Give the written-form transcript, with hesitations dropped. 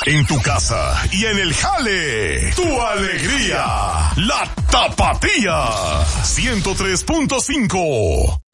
En tu casa y en el jale. Tu alegría. La Tapatía. 103.5.